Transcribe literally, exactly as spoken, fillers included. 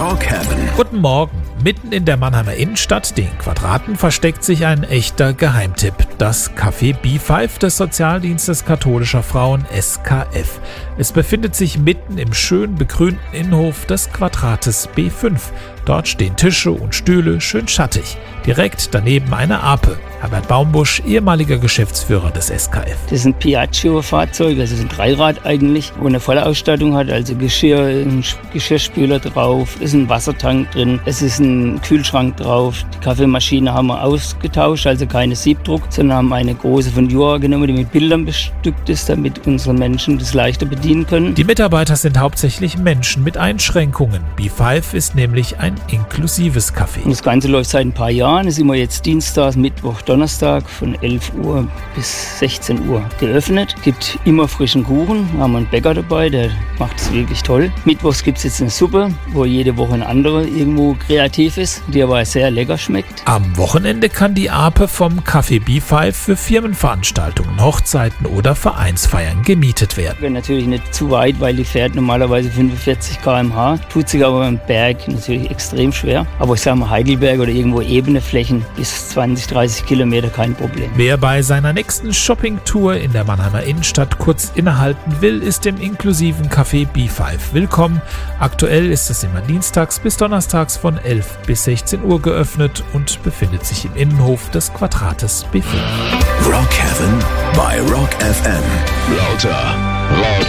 Rock Heaven. Guten Morgen. Mitten in der Mannheimer Innenstadt, den Quadraten, versteckt sich ein echter Geheimtipp. Das Café B fünf des Sozialdienstes katholischer Frauen S K F. Es befindet sich mitten im schön begrünten Innenhof des Quadrates B fünf. Dort stehen Tische und Stühle, schön schattig. Direkt daneben eine Ape. Herbert Baumbusch, ehemaliger Geschäftsführer des S K F. Das ist ein Piaggio-Fahrzeug, also ein Dreirad eigentlich, wo eine volle Ausstattung hat, also Geschirr, ein Geschirrspüler drauf, ist ein Wassertank drin, es ist ein Kühlschrank drauf. Die Kaffeemaschine haben wir ausgetauscht, also keine Siebdruck, sondern haben eine große von Jura genommen, die mit Bildern bestückt ist, damit unsere Menschen das leichter bedienen können. Die Mitarbeiter sind hauptsächlich Menschen mit Einschränkungen. B fünf ist nämlich ein inklusives Café. Und das Ganze läuft seit ein paar Jahren, es ist immer jetzt Dienstag, Mittwoch, Donnerstag von elf Uhr bis sechzehn Uhr geöffnet. Es gibt immer frischen Kuchen. Wir haben einen Bäcker dabei, der macht es wirklich toll. Mittwochs gibt es jetzt eine Suppe, wo jede Woche eine andere irgendwo kreativ ist, die aber sehr lecker schmeckt. Am Wochenende kann die Ape vom Café B fünf für Firmenveranstaltungen, Hochzeiten oder Vereinsfeiern gemietet werden. Wäre natürlich nicht zu weit, weil die fährt normalerweise fünfundvierzig Kilometer pro Stunde. Tut sich aber beim Berg natürlich extrem schwer. Aber ich sage mal Heidelberg oder irgendwo ebene Flächen bis zwanzig, dreißig Kilometer kein Problem. Wer bei seiner nächsten Shoppingtour in der Mannheimer Innenstadt kurz innehalten will, ist im inklusiven Café B fünf willkommen. Aktuell ist es immer dienstags bis donnerstags von elf bis sechzehn Uhr geöffnet und befindet sich im Innenhof des Quadrates B fünf. Rock Heaven bei Rock F M. Lauter, laut